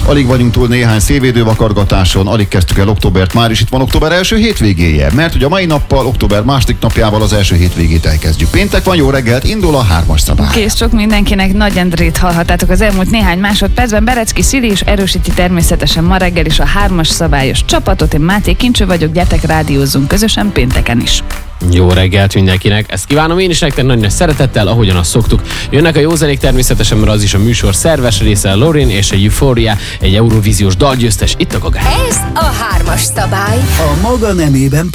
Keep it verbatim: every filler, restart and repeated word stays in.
Alig vagyunk túl néhány szélvédővakargatáson, alig kezdtük el októbert már, és itt van október első hétvégéje, mert ugye a mai nappal, október második napjával az első hétvégét elkezdjük. Péntek van, jó reggelt, indul a hármas szabály. Kész sok mindenkinek, Nagy Endrét hallhattátok az elmúlt néhány másodpercben. Berecki Szili is erősíti természetesen ma reggel is a hármas szabályos csapatot. Én Máté Kincső vagyok, gyertek, rádiózzunk közösen pénteken is. Jó reggelt mindenkinek, ezt kívánom én is nektek nagy nagy szeretettel, ahogyan azt szoktuk. Jönnek a jó zenék természetesen, mert az is a műsor szerves része, Lorin és a Euphoria, egy eurovíziós dalgyőztes itt a Gagán. Ez a hármas szabály. A maga nemében